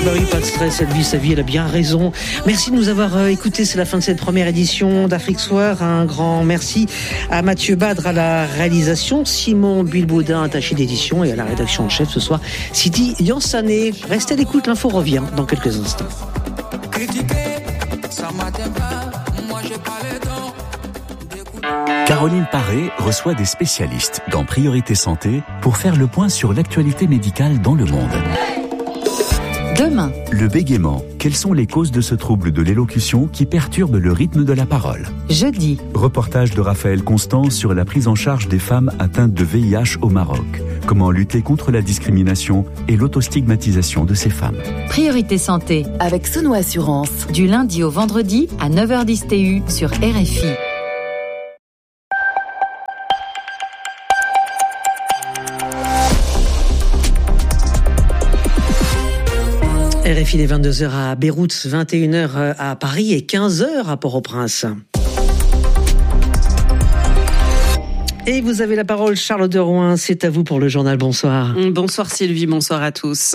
bah oui, pas de stress, elle vit sa vie, elle a bien raison. Merci de nous avoir écoutés, c'est la fin de cette première édition d'Afrique Soir. Un grand merci à Mathieu Badre à la réalisation, Simon Bilbaudin, attaché d'édition, et à la rédaction en chef ce soir, Sidi Yansané. Restez à l'écoute, l'info revient dans quelques instants. Caroline Paré reçoit des spécialistes dans Priorité Santé pour faire le point sur l'actualité médicale dans le monde. Demain, le bégaiement. Quelles sont les causes de ce trouble de l'élocution qui perturbe le rythme de la parole? jeudi, Reportage de Raphaël Constant sur la prise en charge des femmes atteintes de VIH au Maroc. Comment lutter contre la discrimination et l'autostigmatisation de ces femmes. Priorité Santé avec Sono Assurance, du lundi au vendredi à 9h10 TU sur RFI. RFI, les 22h à Beyrouth, 21h à Paris et 15h à Port-au-Prince. Et vous avez la parole, Charlotte de Rouen, c'est à vous pour le journal. Bonsoir. Bonsoir Sylvie, bonsoir à tous.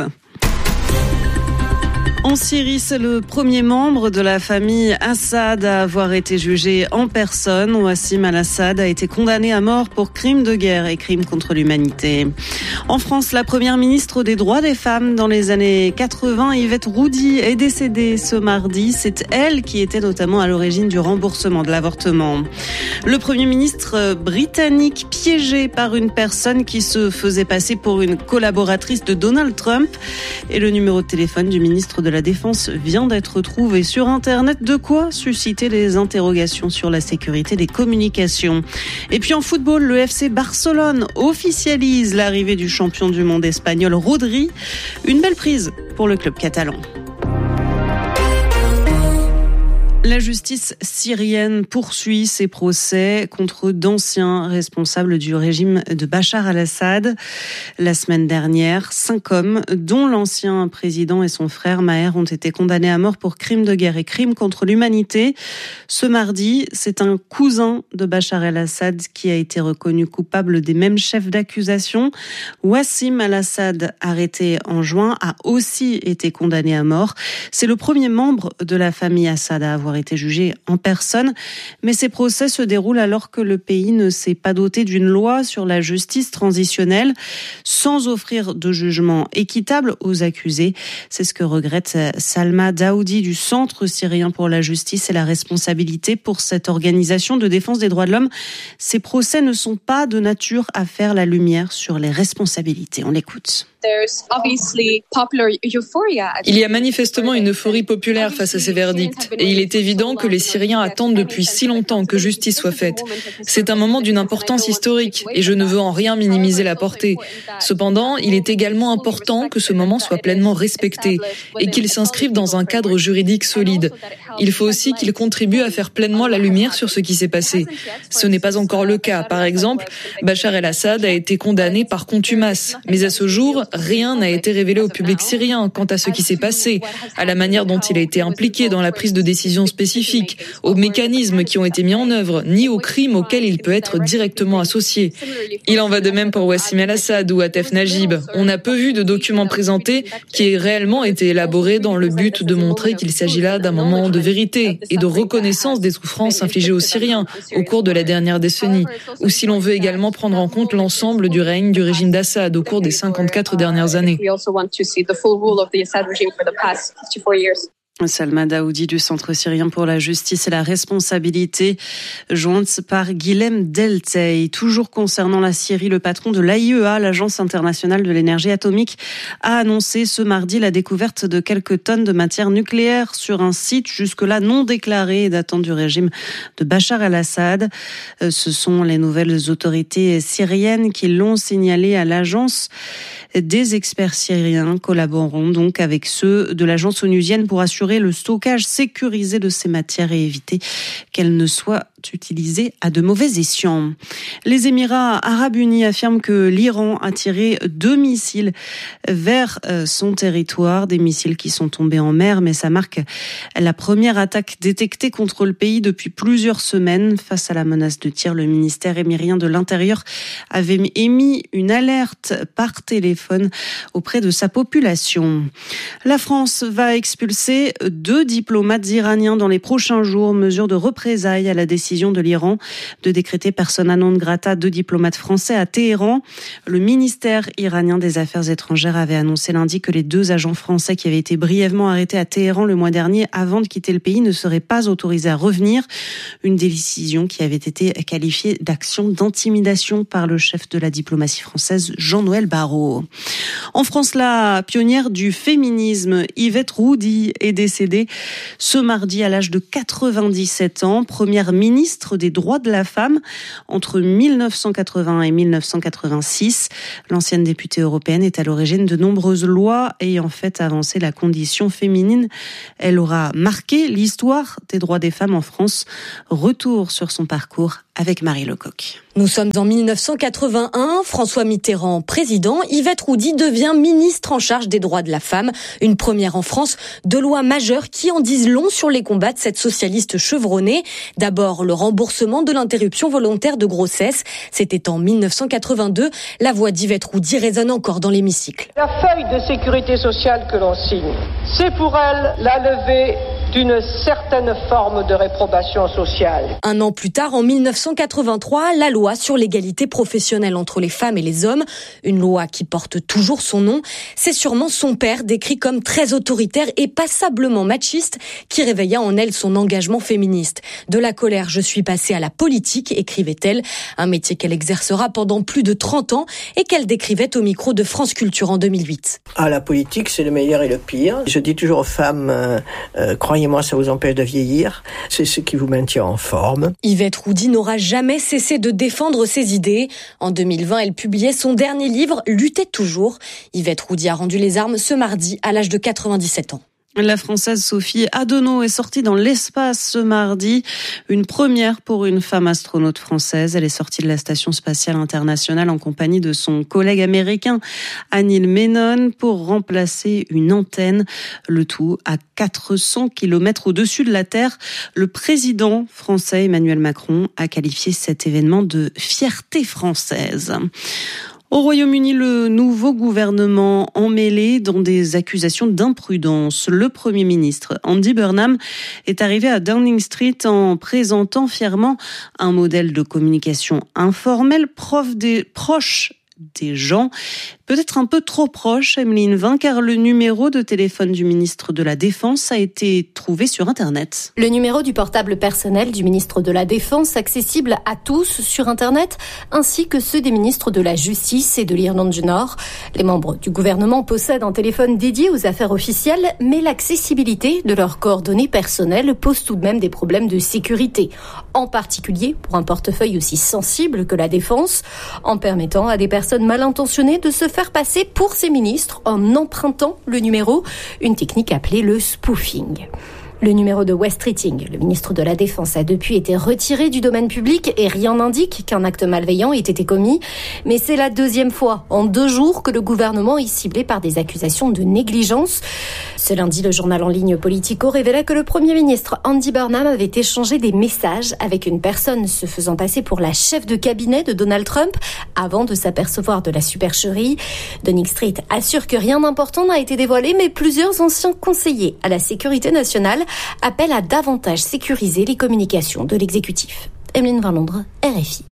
En Syrie, c'est le premier membre de la famille Assad à avoir été jugé en personne. Wassim al-Assad a été condamné à mort pour crimes de guerre et crimes contre l'humanité. En France, la première ministre des droits des femmes dans les années 80, Yvette Roudy, est décédée ce mardi. C'est elle qui était notamment à l'origine du remboursement de l'avortement. Le premier ministre britannique piégé par une personne qui se faisait passer pour une collaboratrice de Donald Trump. Et le numéro de téléphone du ministre de la Défense vient d'être trouvé sur Internet. De quoi susciter des interrogations sur la sécurité des communications. Et puis en football, le FC Barcelone officialise l'arrivée du champion du monde espagnol Rodri. Une belle prise pour le club catalan. La justice syrienne poursuit ses procès contre d'anciens responsables du régime de Bachar al-Assad. La semaine dernière, 5 hommes, dont l'ancien président et son frère Maher, ont été condamnés à mort pour crimes de guerre et crimes contre l'humanité. Ce mardi, c'est un cousin de Bachar al-Assad qui a été reconnu coupable des mêmes chefs d'accusation. Wassim al-Assad, arrêté en juin, a aussi été condamné à mort. C'est le premier membre de la famille Assad à avoir été jugé en personne, mais ces procès se déroulent alors que le pays ne s'est pas doté d'une loi sur la justice transitionnelle, sans offrir de jugement équitable aux accusés. C'est ce que regrette Salma Daoudi du Centre syrien pour la justice et la responsabilité pour cette organisation de défense des droits de l'homme. Ces procès ne sont pas de nature à faire la lumière sur les responsabilités. On l'écoute. Il y a manifestement une euphorie populaire face à ces verdicts et il est évident que les Syriens attendent depuis si longtemps que justice soit faite. C'est un moment d'une importance historique et je ne veux en rien minimiser la portée. Cependant, il est également important que ce moment soit pleinement respecté et qu'il s'inscrive dans un cadre juridique solide. Il faut aussi qu'il contribue à faire pleinement la lumière sur ce qui s'est passé. Ce n'est pas encore le cas. Par exemple, Bachar el-Assad a été condamné par contumace, mais à ce jour, rien n'a été révélé au public syrien quant à ce qui s'est passé, à la manière dont il a été impliqué dans la prise de décision spécifique, aux mécanismes qui ont été mis en œuvre, ni aux crimes auxquels il peut être directement associé. Il en va de même pour Wassim al-Assad ou Atef Najib. On a peu vu de documents présentés qui aient réellement été élaborés dans le but de montrer qu'il s'agit là d'un moment de vérité et de reconnaissance des souffrances infligées aux Syriens au cours de la dernière décennie, ou si l'on veut également prendre en compte l'ensemble du règne du régime d'Assad au cours des 54 dernières années. Salma Daoudi du Centre syrien pour la justice et la responsabilité, jointe par Guilhem Deltey. Toujours concernant la Syrie, le patron de l'AIEA, l'Agence internationale de l'énergie atomique, a annoncé ce mardi la découverte de quelques tonnes de matière nucléaire sur un site jusque-là non déclaré et datant du régime de Bachar al-Assad. Ce sont les nouvelles autorités syriennes qui l'ont signalé à l'agence. Des experts syriens collaboreront donc avec ceux de l'agence onusienne pour assurer le stockage sécurisé de ces matières et éviter qu'elles ne soient utilisés à de mauvais escients. Les Émirats arabes unis affirment que l'Iran a tiré 2 missiles vers son territoire, des missiles qui sont tombés en mer, mais ça marque la première attaque détectée contre le pays depuis plusieurs semaines. Face à la menace de tir, le ministère émirien de l'Intérieur avait émis une alerte par téléphone auprès de sa population. La France va expulser 2 diplomates iraniens dans les prochains jours, mesure de représailles à la décision de l'Iran de décréter persona non grata 2 diplomates français à Téhéran. Le ministère iranien des Affaires étrangères avait annoncé lundi que les 2 agents français qui avaient été brièvement arrêtés à Téhéran le mois dernier avant de quitter le pays ne seraient pas autorisés à revenir. Une décision qui avait été qualifiée d'action d'intimidation par le chef de la diplomatie française, Jean-Noël Barrot. En France, la pionnière du féminisme, Yvette Roudy, est décédée ce mardi à l'âge de 97 ans, première ministre des droits de la femme entre 1980 et 1986. L'ancienne députée européenne est à l'origine de nombreuses lois ayant fait avancer la condition féminine. Elle aura marqué l'histoire des droits des femmes en France. Retour sur son parcours avec Marie Lecoq. Nous sommes en 1981, François Mitterrand président, Yvette Roudy devient ministre en charge des droits de la femme. Une première en France, 2 lois majeures qui en disent long sur les combats de cette socialiste chevronnée. D'abord, le remboursement de l'interruption volontaire de grossesse. C'était en 1982. La voix d'Yvette Roudy résonne encore dans l'hémicycle. La feuille de sécurité sociale que l'on signe, c'est pour elle la levée d'une certaine forme de réprobation sociale. Un an plus tard, en 1983, la loi sur l'égalité professionnelle entre les femmes et les hommes, une loi qui porte toujours son nom, c'est sûrement son père, décrit comme très autoritaire et passablement machiste, qui réveilla en elle son engagement féministe. De la colère, je suis passée à la politique, écrivait-elle, un métier qu'elle exercera pendant plus de 30 ans et qu'elle décrivait au micro de France Culture en 2008. Ah, la politique, c'est le meilleur et le pire. Je dis toujours aux femmes, croyez-moi, ça vous empêche de vieillir. C'est ce qui vous maintient en forme. Yvette Roudy n'aura jamais cessé de défendre ses idées. En 2020, elle publiait son dernier livre, Lutter toujours. Yvette Roudy a rendu les armes ce mardi à l'âge de 97 ans. La Française Sophie Adenau est sortie dans l'espace ce mardi. Une première pour une femme astronaute française. Elle est sortie de la Station spatiale internationale en compagnie de son collègue américain Anil Menon pour remplacer une antenne. Le tout à 400 km au-dessus de la Terre. Le président français Emmanuel Macron a qualifié cet événement de fierté française. Au Royaume-Uni, le nouveau gouvernement emmêlé dans des accusations d'imprudence. Le Premier ministre Andy Burnham est arrivé à Downing Street en présentant fièrement un modèle de communication informel proche des gens, peut-être un peu trop proche, Emeline Vin, car le numéro de téléphone du ministre de la Défense a été trouvé sur Internet. Le numéro du portable personnel du ministre de la Défense, accessible à tous sur Internet, ainsi que ceux des ministres de la Justice et de l'Irlande du Nord. Les membres du gouvernement possèdent un téléphone dédié aux affaires officielles, mais l'accessibilité de leurs coordonnées personnelles pose tout de même des problèmes de sécurité, en particulier pour un portefeuille aussi sensible que la Défense, en permettant à des personnes mal intentionnées de se faire passer pour ses ministres en empruntant le numéro, une technique appelée le spoofing. Le numéro de West Keating, le ministre de la Défense, a depuis été retiré du domaine public et rien n'indique qu'un acte malveillant ait été commis. Mais c'est la 2e fois en 2 jours que le gouvernement est ciblé par des accusations de négligence. Ce lundi, le journal en ligne Politico révélait que le Premier ministre Andy Burnham avait échangé des messages avec une personne se faisant passer pour la chef de cabinet de Donald Trump avant de s'apercevoir de la supercherie. Downing Street assure que rien d'important n'a été dévoilé, mais plusieurs anciens conseillers à la sécurité nationale appellent à davantage sécuriser les communications de l'exécutif. Emeline Vin, Londres, RFI.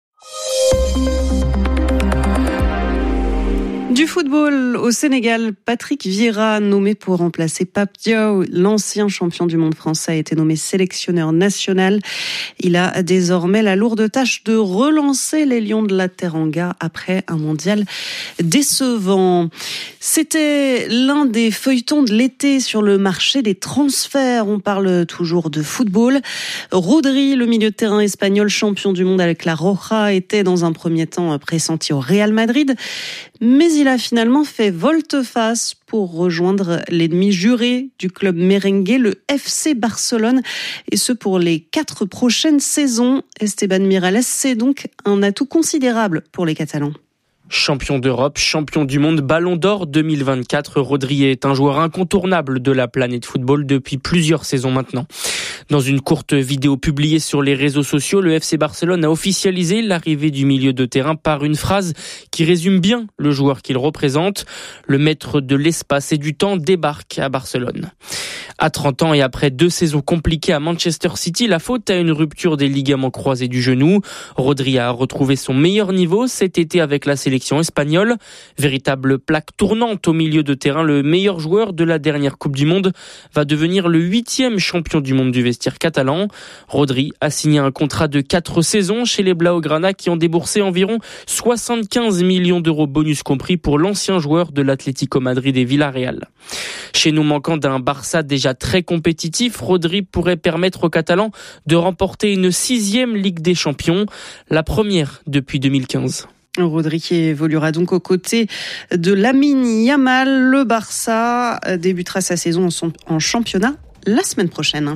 Du football au Sénégal, Patrick Vieira, nommé pour remplacer Pape Diaw, l'ancien champion du monde français, a été nommé sélectionneur national. Il a désormais la lourde tâche de relancer les Lions de la Teranga après un mondial décevant. C'était l'un des feuilletons de l'été sur le marché des transferts. On parle toujours de football. Rodri, le milieu de terrain espagnol champion du monde avec la Roja, était dans un premier temps pressenti au Real Madrid. Mais il a finalement fait volte-face pour rejoindre l'ennemi juré du club merengue, le FC Barcelone, et ce pour les 4 prochaines saisons. Esteban Miralles, c'est donc un atout considérable pour les Catalans. Champion d'Europe, champion du monde, Ballon d'Or 2024, Rodri est un joueur incontournable de la planète football depuis plusieurs saisons maintenant. Dans une courte vidéo publiée sur les réseaux sociaux, le FC Barcelone a officialisé l'arrivée du milieu de terrain par une phrase qui résume bien le joueur qu'il représente. Le maître de l'espace et du temps débarque à Barcelone. À 30 ans et après 2 saisons compliquées à Manchester City, la faute à une rupture des ligaments croisés du genou. Rodri a retrouvé son meilleur niveau cet été avec la sélection espagnole. Véritable plaque tournante au milieu de terrain, le meilleur joueur de la dernière Coupe du Monde va devenir le 8e champion du monde du vestiaire catalan. Rodri a signé un contrat de 4 saisons chez les Blaugrana qui ont déboursé environ 75 millions d'euros bonus compris pour l'ancien joueur de l'Atlético Madrid et Villarreal. Chez nous manquant d'un Barça déjà très compétitif, Rodri pourrait permettre aux Catalans de remporter une 6e Ligue des Champions, la première depuis 2015. Rodri qui évoluera donc aux côtés de Lamine Yamal. Le Barça débutera sa saison en championnat la semaine prochaine.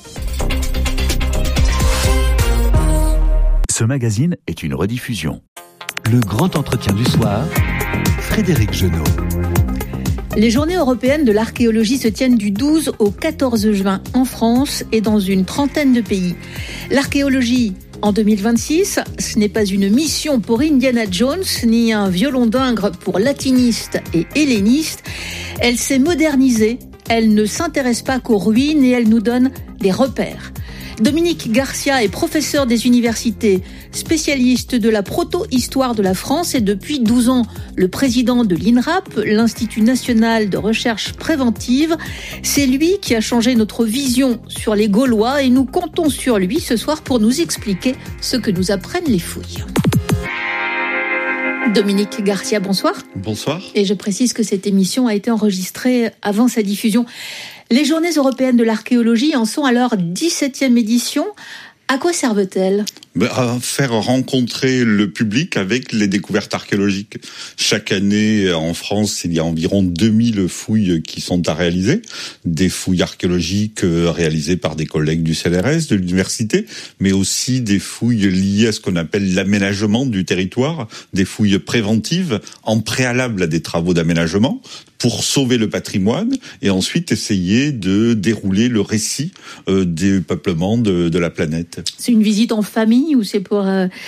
Ce magazine est une rediffusion. Le grand entretien du soir, Frédéric Genot. Les journées européennes de l'archéologie se tiennent du 12 au 14 juin en France et dans une trentaine de pays. L'archéologie en 2026, ce n'est pas une mission pour Indiana Jones, ni un violon d'Ingres pour latinistes et hellénistes. Elle s'est modernisée, elle ne s'intéresse pas qu'aux ruines et elle nous donne des repères. Dominique Garcia est professeur des universités, spécialiste de la proto-histoire de la France et depuis 12 ans, le président de l'INRAP, l'Institut national de recherche préventive. C'est lui qui a changé notre vision sur les Gaulois et nous comptons sur lui ce soir pour nous expliquer ce que nous apprennent les fouilles. Dominique Garcia, bonsoir. Bonsoir. Et je précise que cette émission a été enregistrée avant sa diffusion. Les Journées européennes de l'archéologie en sont à leur 17e édition. À quoi servent-elles ? À faire rencontrer le public avec les découvertes archéologiques. Chaque année, en France, il y a environ 2000 fouilles qui sont à réaliser. Des fouilles archéologiques réalisées par des collègues du CNRS, de l'université, mais aussi des fouilles liées à ce qu'on appelle l'aménagement du territoire, des fouilles préventives en préalable à des travaux d'aménagement pour sauver le patrimoine et ensuite essayer de dérouler le récit du peuplement de la planète. C'est une visite en famille ou c'est pour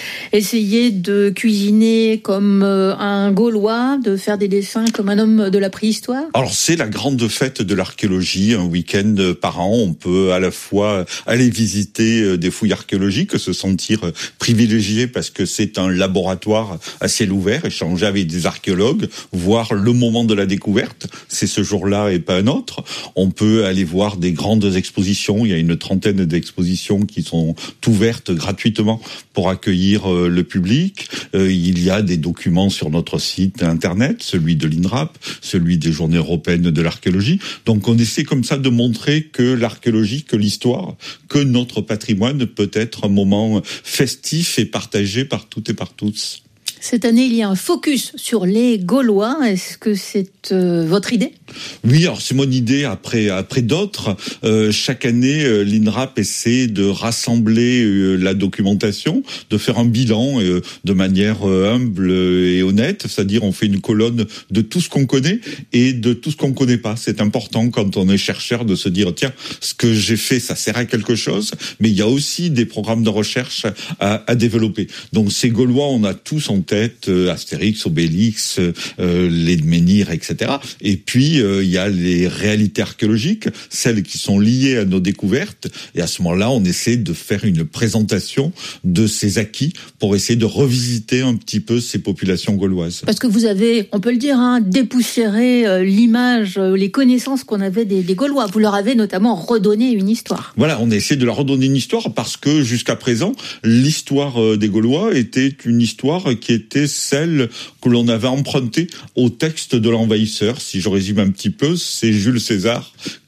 essayer de cuisiner comme un Gaulois, de faire des dessins comme un homme de la préhistoire ? Alors c'est la grande fête de l'archéologie, un week-end par an. On peut à la fois aller visiter des fouilles archéologiques, se sentir privilégié parce que c'est un laboratoire à ciel ouvert, échanger avec des archéologues, voir le moment de la découverte. C'est ce jour-là et pas un autre. On peut aller voir des grandes expositions. Il y a une trentaine d'expositions qui sont ouvertes gratuitement pour accueillir le public. Il y a des documents sur notre site internet, celui de l'INRAP, celui des Journées européennes de l'archéologie. Donc on essaie comme ça de montrer que l'archéologie, que l'histoire, que notre patrimoine peut être un moment festif et partagé par toutes et par tous. Cette année, il y a un focus sur les Gaulois. Est-ce que c'est votre idée ? Oui, alors c'est mon idée après d'autres. Chaque année, l'INRAP essaie de rassembler la documentation, de faire un bilan de manière humble et honnête. C'est-à-dire, on fait une colonne de tout ce qu'on connaît et de tout ce qu'on connaît pas. C'est important quand on est chercheur de se dire, tiens, ce que j'ai fait, ça sert à quelque chose. Mais il y a aussi des programmes de recherche à développer. Donc ces Gaulois, on a tous en tête Astérix, Obélix, les menhirs, etc. Et puis il y a les réalités archéologiques, celles qui sont liées à nos découvertes. Et à ce moment-là, on essaie de faire une présentation de ces acquis pour essayer de revisiter un petit peu ces populations gauloises. Parce que vous avez, on peut le dire, dépoussiéré l'image, les connaissances qu'on avait des Gaulois. Vous leur avez notamment redonné une histoire. Voilà, on a essayé de leur redonner une histoire parce que jusqu'à présent, l'histoire des Gaulois était une histoire qui était celle que l'on avait empruntée au texte de l'envahisseur. Si je résume un petit peu, c'est Jules César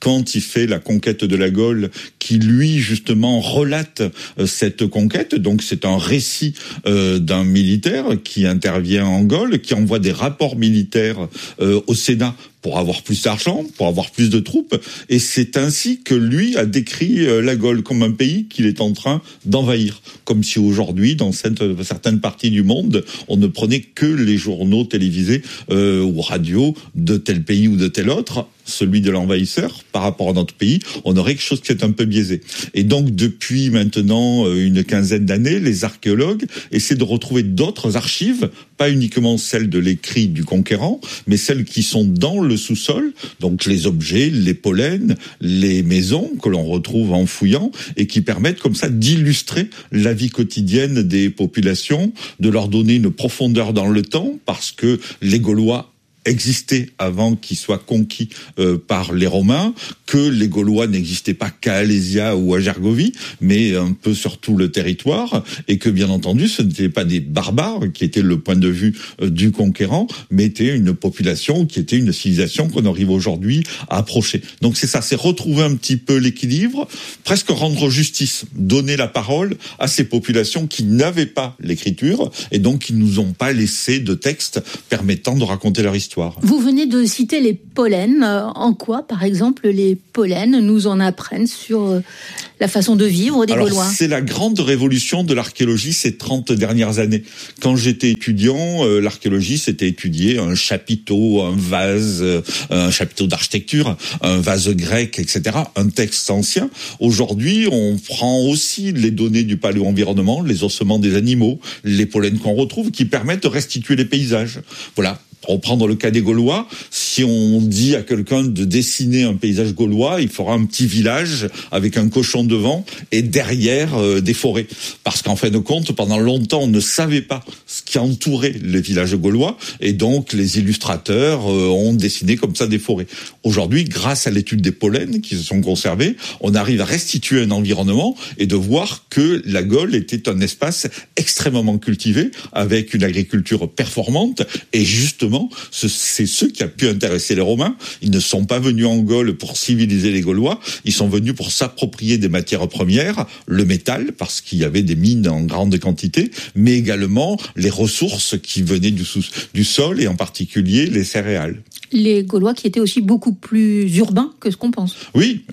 quand il fait la conquête de la Gaule, qui lui justement relate cette conquête. Donc c'est un récit d'un militaire qui intervient en Gaule, qui envoie des rapports militaires au Sénat pour avoir plus d'argent, pour avoir plus de troupes. Et c'est ainsi que lui a décrit la Gaule comme un pays qu'il est en train d'envahir. Comme si aujourd'hui, dans certaines parties du monde, on ne prenait que les journaux télévisés ou radio de tel pays ou de tel autre, celui de l'envahisseur, par rapport à notre pays, on aurait quelque chose qui est un peu biaisé. Et donc, depuis maintenant une quinzaine d'années, les archéologues essaient de retrouver d'autres archives, pas uniquement celles de l'écrit du conquérant, mais celles qui sont dans le sous-sol, donc les objets, les pollens, les maisons que l'on retrouve en fouillant, et qui permettent comme ça d'illustrer la vie quotidienne des populations, de leur donner une profondeur dans le temps, parce que les Gaulois existait avant qu'il soit conquis par les Romains, que les Gaulois n'existaient pas qu'à Alésia ou à Gergovie, mais un peu sur tout le territoire, et que bien entendu ce n'étaient pas des barbares qui étaient le point de vue du conquérant, mais était une population qui était une civilisation qu'on arrive aujourd'hui à approcher. Donc c'est ça, c'est retrouver un petit peu l'équilibre, presque rendre justice, donner la parole à ces populations qui n'avaient pas l'écriture et donc qui nous ont pas laissé de texte permettant de raconter leur histoire. Vous venez de citer les pollens. En quoi, par exemple, les pollens nous en apprennent sur la façon de vivre des Gaulois ? C'est la grande révolution de l'archéologie ces 30 dernières années. Quand j'étais étudiant, l'archéologie, c'était étudier un chapiteau, un vase, un chapiteau d'architecture, un vase grec, etc., un texte ancien. Aujourd'hui, on prend aussi les données du paléo-environnement, les ossements des animaux, les pollens qu'on retrouve, qui permettent de restituer les paysages. Voilà. Pour reprendre le cas des Gaulois, si on dit à quelqu'un de dessiner un paysage gaulois, il fera un petit village avec un cochon devant et derrière des forêts. Parce qu'en fin de compte, pendant longtemps, on ne savait pas ce qui entourait les villages gaulois et donc les illustrateurs ont dessiné comme ça des forêts. Aujourd'hui, grâce à l'étude des pollens qui se sont conservés, on arrive à restituer un environnement et de voir que la Gaule était un espace extrêmement cultivé avec une agriculture performante et justement c'est ce qui a pu intéresser les Romains. Ils ne sont pas venus en Gaule pour civiliser les Gaulois, ils sont venus pour s'approprier des matières premières, le métal, parce qu'il y avait des mines en grande quantité, mais également les ressources qui venaient du sol, et en particulier les céréales. Les Gaulois qui étaient aussi beaucoup plus urbains que ce qu'on pense. Oui,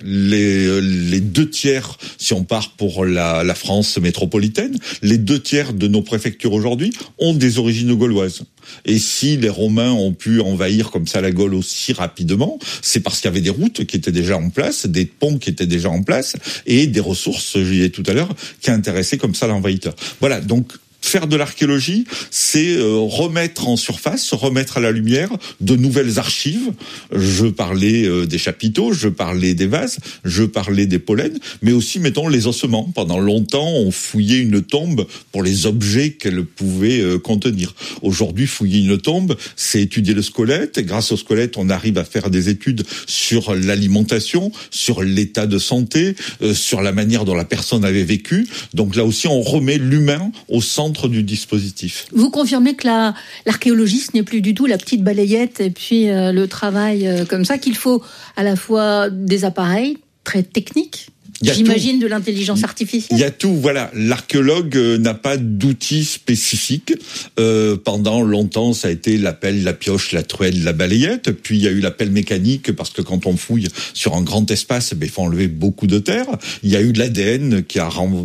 les 2/3, si on part pour la France métropolitaine, les 2/3 de nos préfectures aujourd'hui ont des origines gauloises. Et si les Romains ont pu envahir comme ça la Gaule aussi rapidement, c'est parce qu'il y avait des routes qui étaient déjà en place, des ponts qui étaient déjà en place, et des ressources, je disais tout à l'heure, qui intéressaient comme ça l'envahisseur. Voilà, donc faire de l'archéologie, c'est remettre en surface, remettre à la lumière de nouvelles archives. Je parlais des chapiteaux, je parlais des vases, je parlais des pollens, mais aussi, mettons, les ossements. Pendant longtemps, on fouillait une tombe pour les objets qu'elle pouvait contenir. Aujourd'hui, fouiller une tombe, c'est étudier le squelette. Et grâce au squelette, on arrive à faire des études sur l'alimentation, sur l'état de santé, sur la manière dont la personne avait vécu. Donc là aussi, on remet l'humain au centre du dispositif. Vous confirmez que l'archéologie, ce n'est plus du tout la petite balayette et puis le travail comme ça, qu'il faut à la fois des appareils très techniques, j'imagine, de l'intelligence artificielle. Il y a tout, voilà. L'archéologue n'a pas d'outils spécifiques. Pendant longtemps, ça a été la pelle, la pioche, la truelle, la balayette. Puis il y a eu la pelle mécanique, parce que quand on fouille sur un grand espace, il faut enlever beaucoup de terre. Il y a eu de l'ADN qui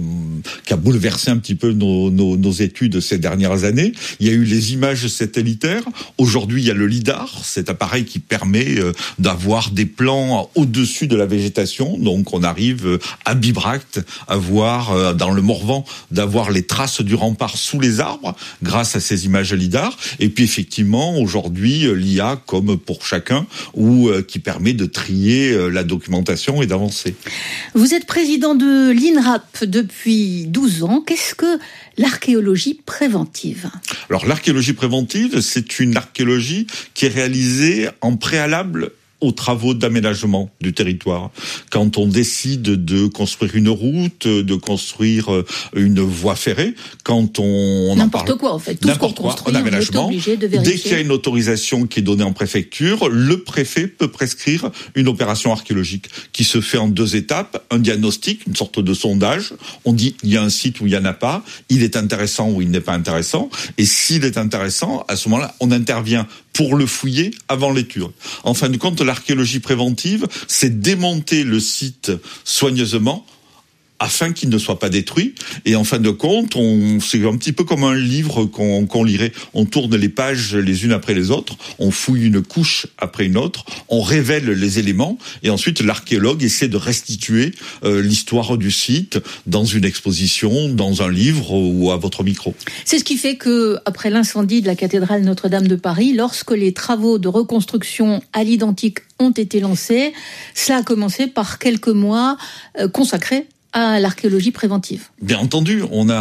a bouleversé un petit peu nos études ces dernières années. Il y a eu les images satellitaires. Aujourd'hui, il y a le LIDAR, cet appareil qui permet d'avoir des plans au-dessus de la végétation. Donc on arrive à Bibracte, à voir dans le Morvan, d'avoir les traces du rempart sous les arbres grâce à ces images LIDAR. Et puis effectivement, aujourd'hui, l'IA, comme pour chacun, ou qui permet de trier la documentation et d'avancer. Vous êtes président de l'INRAP depuis 12 ans. Qu'est-ce que l'archéologie préventive ? Alors l'archéologie préventive, c'est une archéologie qui est réalisée en préalable aux travaux d'aménagement du territoire. Quand on décide de construire une route, de construire une voie ferrée, quand on n'importe quoi en fait, tout n'importe ce qu'on construit, en aménagement, on est obligé de vérifier. Dès qu'il y a une autorisation qui est donnée en préfecture, le préfet peut prescrire une opération archéologique qui se fait en 2 étapes, un diagnostic, une sorte de sondage. On dit il y a un site où il y en a pas, il est intéressant ou il n'est pas intéressant, et s'il est intéressant, à ce moment-là, on intervient pour le fouiller avant l'étude. En fin de compte, l'archéologie préventive, c'est démonter le site soigneusement afin qu'il ne soit pas détruit. Et en fin de compte, c'est un petit peu comme un livre qu'on lirait. On tourne les pages les unes après les autres, on fouille une couche après une autre, on révèle les éléments, et ensuite l'archéologue essaie de restituer l'histoire du site dans une exposition, dans un livre ou à votre micro. C'est ce qui fait que, après l'incendie de la cathédrale Notre-Dame de Paris, lorsque les travaux de reconstruction à l'identique ont été lancés, cela a commencé par quelques mois consacrés à l'archéologie préventive. Bien entendu,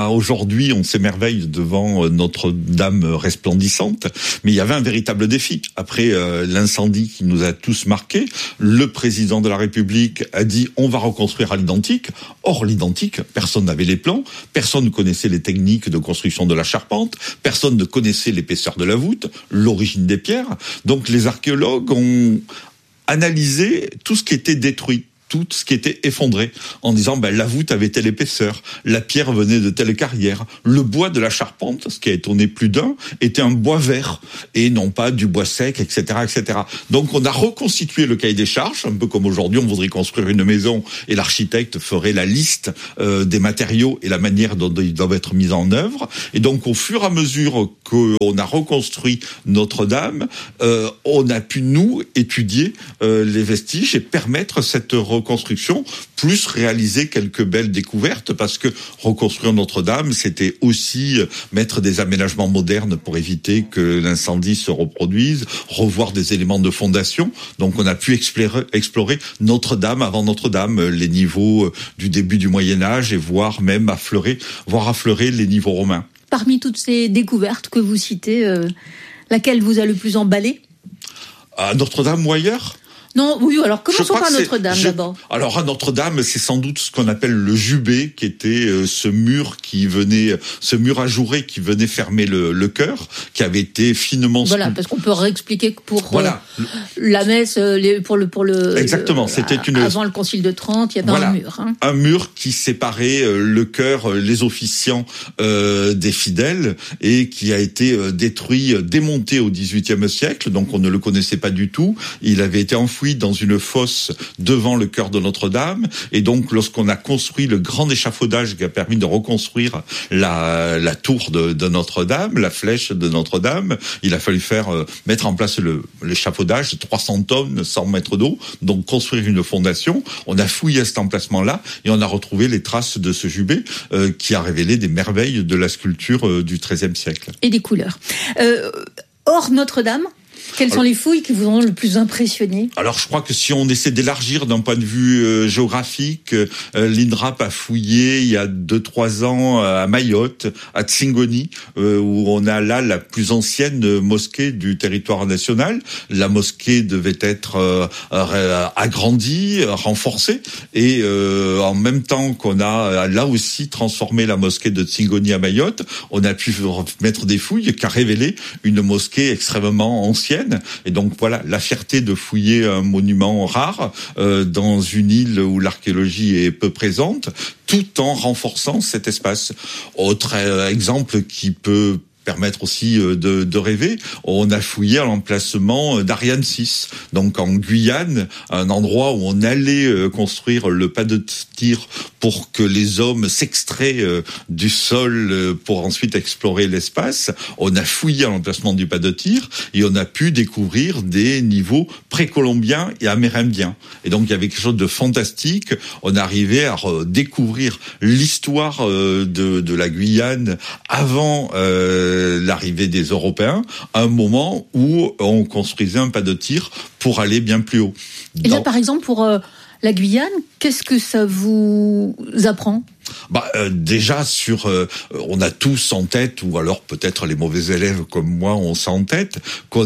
on s'émerveille devant Notre-Dame resplendissante, mais il y avait un véritable défi. Après l'incendie qui nous a tous marqués, le président de la République a dit on va reconstruire à l'identique. Or, l'identique, personne n'avait les plans, personne ne connaissait les techniques de construction de la charpente, personne ne connaissait l'épaisseur de la voûte, l'origine des pierres. Donc les archéologues ont analysé tout ce qui était détruit, tout ce qui était effondré, en disant la voûte avait telle épaisseur, la pierre venait de telle carrière, le bois de la charpente, ce qui a étonné plus d'un, était un bois vert et non pas du bois sec, etc., etc. Donc on a reconstitué le cahier des charges, un peu comme aujourd'hui on voudrait construire une maison et l'architecte ferait la liste des matériaux et la manière dont ils doivent être mis en œuvre. Et donc au fur et à mesure qu'on a reconstruit Notre-Dame, on a pu nous étudier les vestiges et permettre cette reconstruction, plus réaliser quelques belles découvertes, parce que reconstruire Notre-Dame, c'était aussi mettre des aménagements modernes pour éviter que l'incendie se reproduise, revoir des éléments de fondation. Donc on a pu explorer Notre-Dame avant Notre-Dame, les niveaux du début du Moyen-Âge, et voir affleurer les niveaux romains. Parmi toutes ces découvertes que vous citez, laquelle vous a le plus emballé ? À Notre-Dame ou ailleurs ? Non, oui, alors commençons par Notre-Dame d'abord. Alors à Notre-Dame, c'est sans doute ce qu'on appelle le jubé, qui était ce mur ajouré qui venait fermer le chœur, qui avait été finement... Voilà, parce qu'on peut réexpliquer que pour la messe, pour le exactement, c'était avant le Concile de Trente, il y avait un mur. Hein. Un mur qui séparait le chœur, les officiants des fidèles, et qui a été démonté au XVIIIe siècle, donc on ne le connaissait pas du tout. Il avait été enfoui dans une fosse devant le chœur de Notre-Dame, et donc lorsqu'on a construit le grand échafaudage qui a permis de reconstruire la tour de Notre-Dame, la flèche de Notre-Dame, il a fallu mettre en place l'échafaudage, 300 tonnes, 100 mètres d'eau, donc construire une fondation. On a fouillé à cet emplacement-là et on a retrouvé les traces de ce jubé qui a révélé des merveilles de la sculpture du XIIIe siècle. Et des couleurs. Hors Notre-Dame, quelles sont les fouilles qui vous ont le plus impressionné ? Alors, je crois que si on essaie d'élargir d'un point de vue géographique, l'INRAP a fouillé il y a 2-3 ans à Mayotte, à Tsingoni, où on a là la plus ancienne mosquée du territoire national. La mosquée devait être agrandie, renforcée, et en même temps qu'on a là aussi transformé la mosquée de Tsingoni à Mayotte, on a pu mettre des fouilles qui a révélé une mosquée extrêmement ancienne. Et donc voilà, la fierté de fouiller un monument rare dans une île où l'archéologie est peu présente, tout en renforçant cet espace. Autre exemple qui peut permettre aussi de rêver, on a fouillé à l'emplacement d'Ariane 6, donc en Guyane, un endroit où on allait construire le pas de tir pour que les hommes s'extraient du sol pour ensuite explorer l'espace. On a fouillé à l'emplacement du pas de tir et on a pu découvrir des niveaux précolombiens et amérindiens. Et donc il y avait quelque chose de fantastique. On arrivait à découvrir l'histoire de la Guyane avant l'arrivée des Européens, à un moment où on construisait un pas de tir pour aller bien plus haut. Et là, par exemple, pour la Guyane, qu'est-ce que ça vous apprend ? Déjà on a tous en tête, ou alors peut-être les mauvais élèves comme moi ont ça en tête,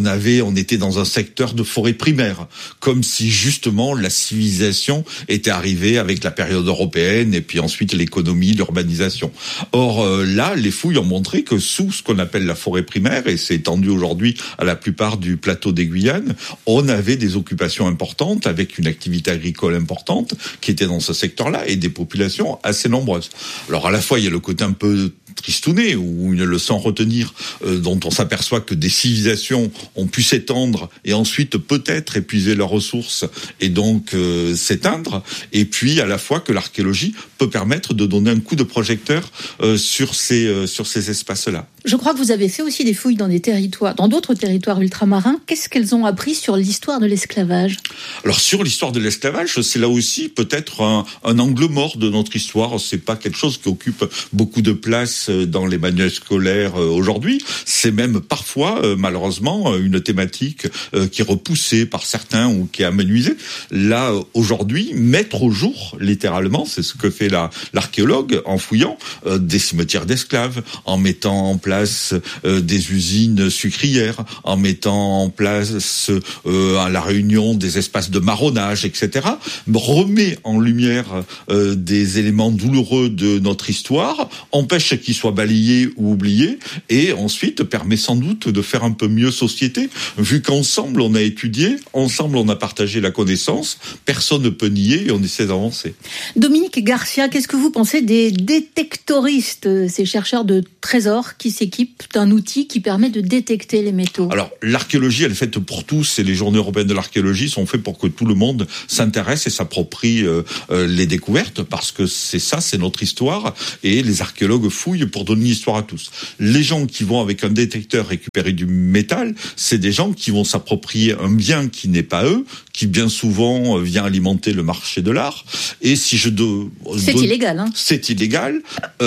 on était dans un secteur de forêt primaire, comme si justement la civilisation était arrivée avec la période européenne et puis ensuite l'économie, l'urbanisation. Or là, les fouilles ont montré que sous ce qu'on appelle la forêt primaire, et c'est étendu aujourd'hui à la plupart du plateau des Guyanes, on avait des occupations importantes avec une activité agricole importante qui était dans ce secteur-là et des populations assez nombreuses. Alors à la fois il y a le côté un peu tristouné ou une leçon à retenir dont on s'aperçoit que des civilisations ont pu s'étendre et ensuite peut-être épuiser leurs ressources et donc s'éteindre, et puis à la fois que l'archéologie peut permettre de donner un coup de projecteur sur ces espaces-là. Je crois que vous avez fait aussi des fouilles dans d'autres territoires ultramarins. Qu'est-ce qu'elles ont appris sur l'histoire de l'esclavage ? Alors sur l'histoire de l'esclavage, c'est là aussi peut-être un angle mort de notre histoire. C'est pas quelque chose qui occupe beaucoup de place dans les manuels scolaires aujourd'hui. C'est même parfois, malheureusement, une thématique qui est repoussée par certains ou qui est amenuisée. Là, aujourd'hui, mettre au jour, littéralement, c'est ce que fait l'archéologue en fouillant des cimetières d'esclaves, en mettant en place des usines sucrières, en mettant en place à la Réunion des espaces de marronnage, etc., remet en lumière des éléments douloureux de notre histoire, empêche qu'ils soient balayés ou oubliés, et ensuite permet sans doute de faire un peu mieux société, vu qu'ensemble on a étudié, ensemble on a partagé la connaissance, personne ne peut nier et on essaie d'avancer. Dominique Garcia, qu'est-ce que vous pensez des détectoristes, ces chercheurs de trésors qui s'équipent d'un outil qui permet de détecter les métaux ? Alors, l'archéologie, elle est faite pour tous, et les journées européennes de l'archéologie sont faites pour que tout le monde s'intéresse et s'approprie les découvertes, parce que c'est notre histoire, et les archéologues fouillent pour donner une histoire à tous. Les gens qui vont avec un détecteur récupérer du métal, c'est des gens qui vont s'approprier un bien qui n'est pas eux, qui bien souvent vient alimenter le marché de l'art. Et si c'est illégal, hein. C'est illégal,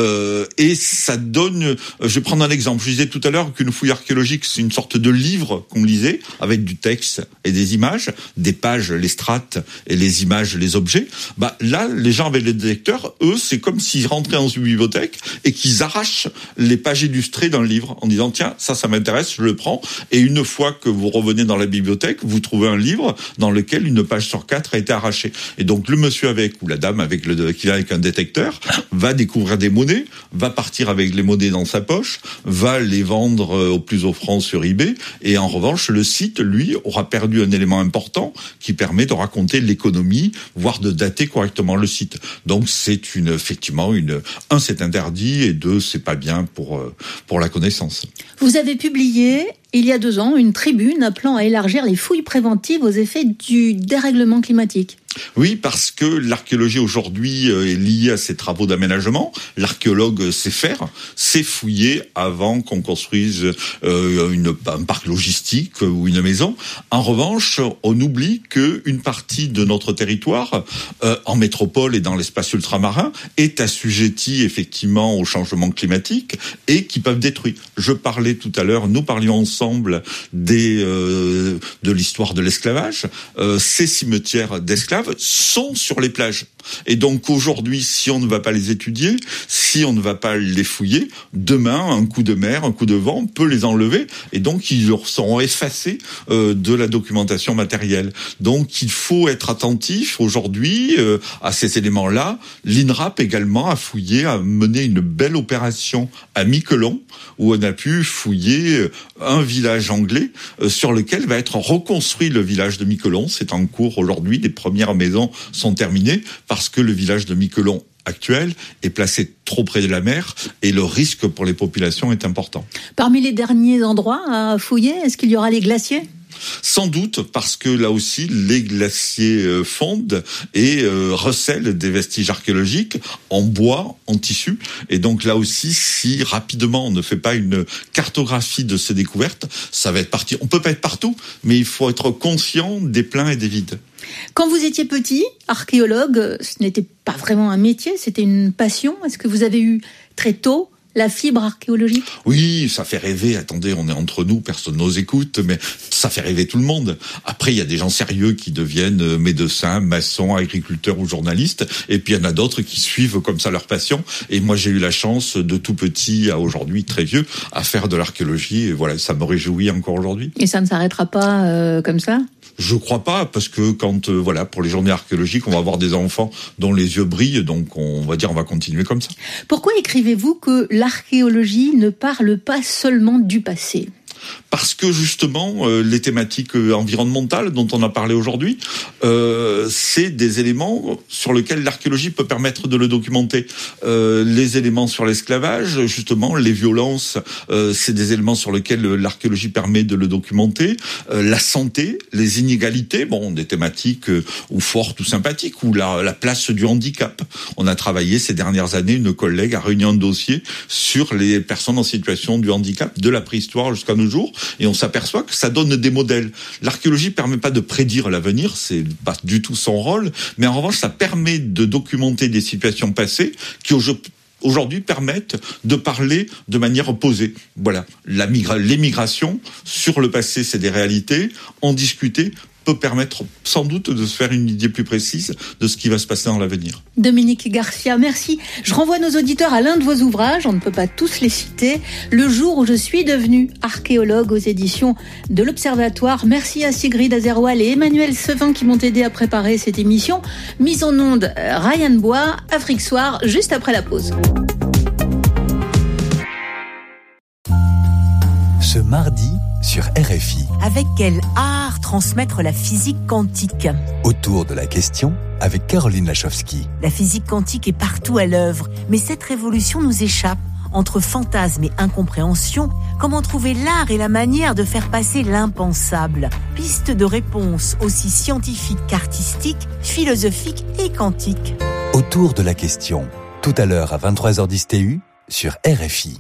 et ça donne. Je vais prendre un exemple. Je disais tout à l'heure qu'une fouille archéologique, c'est une sorte de livre qu'on lisait avec du texte et des images, des pages, les strates, et les images, les objets. Là, les gens avec les détecteurs, eux, c'est comme s'ils rentraient dans une bibliothèque et qu'ils arrachent les pages illustrées d'un livre en disant tiens, ça m'intéresse, je le prends. Et une fois que vous revenez dans la bibliothèque, vous trouvez un livre dans lequel une page sur 4 a été arrachée. Et donc le monsieur ou la dame qui vient avec un détecteur va découvrir des monnaies, va partir avec les monnaies dans sa poche, va les vendre au plus offrant sur eBay, et en revanche le site, lui, aura perdu un élément important qui permet de raconter l'économie, voire de dater correctement le site. Donc c'est effectivement c'est interdit, et deux, c'est pas bien pour la connaissance. Vous avez publié il y a 2 ans une tribune appelant à élargir les fouilles préventives aux effets du dérèglement climatique. Oui, parce que l'archéologie aujourd'hui est liée à ces travaux d'aménagement. L'archéologue sait fouiller avant qu'on construise un parc logistique ou une maison. En revanche, on oublie qu'une partie de notre territoire, en métropole et dans l'espace ultramarin, est assujettie effectivement au changement climatique et qui peuvent détruire. Nous parlions ensemble de l'histoire de l'esclavage. Ces cimetières d'esclaves sont sur les plages. Et donc aujourd'hui, si on ne va pas les étudier, si on ne va pas les fouiller, demain, un coup de mer, un coup de vent peut les enlever, et donc ils seront effacés de la documentation matérielle. Donc il faut être attentif aujourd'hui à ces éléments-là. L'INRAP également a mené une belle opération à Miquelon, où on a pu fouiller un village anglais sur lequel va être reconstruit le village de Miquelon. C'est en cours aujourd'hui, les premières maisons sont terminées, parce que le village de Miquelon actuel est placé trop près de la mer et le risque pour les populations est important. Parmi les derniers endroits à fouiller, est-ce qu'il y aura les glaciers ? Sans doute, parce que là aussi, les glaciers fondent et recèlent des vestiges archéologiques en bois, en tissu. Et donc là aussi, si rapidement on ne fait pas une cartographie de ces découvertes, ça va être parti. On peut pas être partout, mais il faut être conscient des pleins et des vides. Quand vous étiez petit, archéologue, ce n'était pas vraiment un métier, c'était une passion. Est-ce que vous avez eu très tôt la fibre archéologique ? Oui, ça fait rêver. Attendez, on est entre nous, personne nous écoute, mais ça fait rêver tout le monde. Après, il y a des gens sérieux qui deviennent médecins, maçons, agriculteurs ou journalistes, et puis il y en a d'autres qui suivent comme ça leur passion. Et moi, j'ai eu la chance, de tout petit à aujourd'hui très vieux, à faire de l'archéologie. Et voilà, ça me réjouit encore aujourd'hui. Et ça ne s'arrêtera pas comme ça ? Je crois pas, parce que quand, pour les journées archéologiques, on va avoir des enfants dont les yeux brillent, donc on va continuer comme ça. Pourquoi écrivez-vous que l'archéologie ne parle pas seulement du passé ? Parce que justement, les thématiques environnementales dont on a parlé aujourd'hui, c'est des éléments sur lesquels l'archéologie peut permettre de le documenter. Les éléments sur l'esclavage, justement, les violences, c'est des éléments sur lesquels l'archéologie permet de le documenter. La santé, les inégalités, des thématiques ou fortes ou sympathiques, ou la place du handicap. On a travaillé ces dernières années, une collègue a réuni un dossier sur les personnes en situation de handicap de la préhistoire jusqu'à nos jours, et on s'aperçoit que ça donne des modèles. L'archéologie permet pas de prédire l'avenir, c'est pas du tout son rôle, mais en revanche, ça permet de documenter des situations passées qui aujourd'hui permettent de parler de manière opposée. Voilà, l'émigration, sur le passé, c'est des réalités, en discuter peut permettre sans doute de se faire une idée plus précise de ce qui va se passer dans l'avenir. Dominique Garcia, merci. Je renvoie nos auditeurs à l'un de vos ouvrages, on ne peut pas tous les citer, Le jour où je suis devenu archéologue, aux éditions de l'Observatoire. Merci à Sigrid Azerwal et Emmanuel Sevin qui m'ont aidé à préparer cette émission. Mise en onde, Ryan Bois, Afrique Soir, juste après la pause. Ce mardi sur RFI. Avec quel art transmettre la physique quantique ? Autour de la question avec Caroline Lachowski. La physique quantique est partout à l'œuvre, mais cette révolution nous échappe. Entre fantasmes et incompréhension, comment trouver l'art et la manière de faire passer l'impensable ? Piste de réponse aussi scientifique qu'artistique, philosophique et quantique. Autour de la question, tout à l'heure à 23h10 TU sur RFI.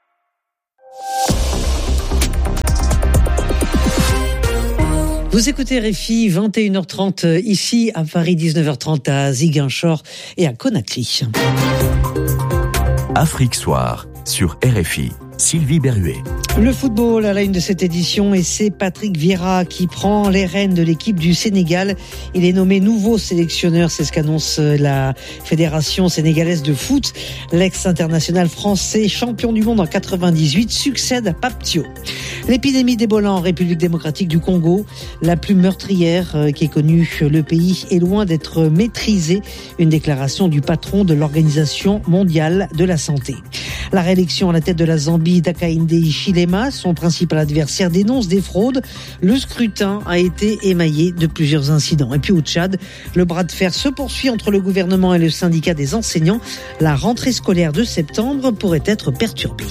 Vous écoutez RFI, 21h30 ici à Paris, 19h30 à Ziguinchor et à Conakry. Afrique Soir sur RFI. Sylvie Berruet. Le football à la une de cette édition, et c'est Patrick Vieira qui prend les rênes de l'équipe du Sénégal. Il est nommé nouveau sélectionneur, c'est ce qu'annonce la Fédération sénégalaise de foot. L'ex-international français, champion du monde en 98, succède à Pape Thiaw. L'épidémie d'Ebola en République démocratique du Congo, la plus meurtrière qui ait connue le pays, est loin d'être maîtrisée. Une déclaration du patron de l'Organisation mondiale de la santé. La réélection à la tête de la Zambie d'Hakainde Hichilema, son principal adversaire, dénonce des fraudes. Le scrutin a été émaillé de plusieurs incidents. Et puis au Tchad, le bras de fer se poursuit entre le gouvernement et le syndicat des enseignants. La rentrée scolaire de septembre pourrait être perturbée.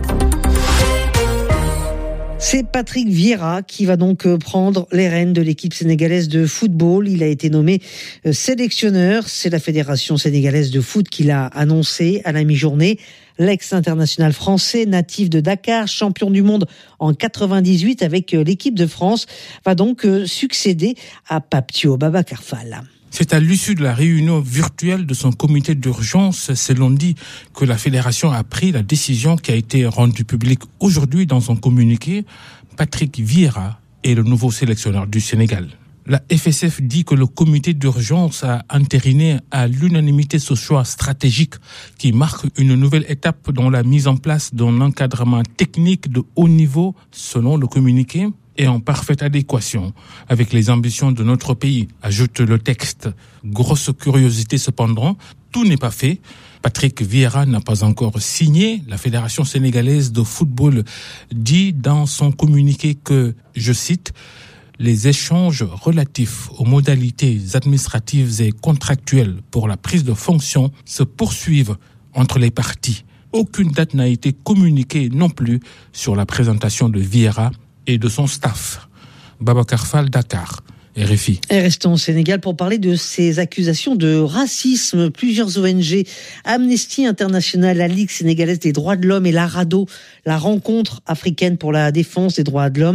C'est Patrick Vieira qui va donc prendre les rênes de l'équipe sénégalaise de football. Il a été nommé sélectionneur. C'est la Fédération sénégalaise de foot qui l'a annoncé à la mi-journée. L'ex-international français, natif de Dakar, champion du monde en 98 avec l'équipe de France, va donc succéder à Pape Thiaw. Babacar Fall. C'est à l'issue de la réunion virtuelle de son comité d'urgence, c'est lundi, que la fédération a pris la décision qui a été rendue publique aujourd'hui dans son communiqué. Patrick Vieira est le nouveau sélectionneur du Sénégal. La FSF dit que le comité d'urgence a entériné à l'unanimité ce choix stratégique qui marque une nouvelle étape dans la mise en place d'un encadrement technique de haut niveau, selon le communiqué, et en parfaite adéquation avec les ambitions de notre pays, ajoute le texte. Grosse curiosité cependant, tout n'est pas fait. Patrick Vieira n'a pas encore signé. La Fédération sénégalaise de football dit dans son communiqué que, je cite, « Les échanges relatifs aux modalités administratives et contractuelles pour la prise de fonction se poursuivent entre les parties. Aucune date n'a été communiquée non plus sur la présentation de Vieira et de son staff. » Babacar Fall, Dakar, RFI. Et restons au Sénégal pour parler de ces accusations de racisme. Plusieurs ONG, Amnesty International, la Ligue sénégalaise des droits de l'homme et la RADDHO, la rencontre africaine pour la défense des droits de l'homme,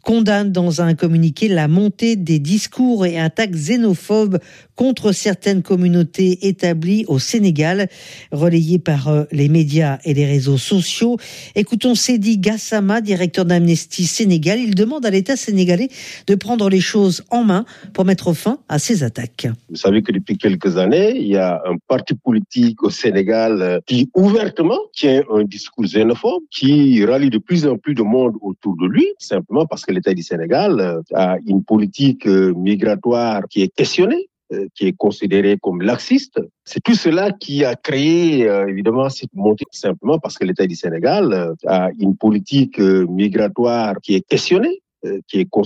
condamne dans un communiqué la montée des discours et attaques xénophobes contre certaines communautés établies au Sénégal, relayées par les médias et les réseaux sociaux. Écoutons Seydi Gassama, directeur d'Amnesty Sénégal. Il demande à l'État sénégalais de prendre les choses en main pour mettre fin à ces attaques. Vous savez que depuis quelques années, il y a un parti politique au Sénégal qui ouvertement tient un discours xénophobe, qui rallie de plus en plus de monde autour de lui, simplement parce que l'État du Sénégal a une politique migratoire qui est questionnée, qui est considérée comme laxiste. C'est tout cela qui a créé évidemment cette montée, simplement parce que l'État du Sénégal a une politique migratoire qui est questionnée, qui est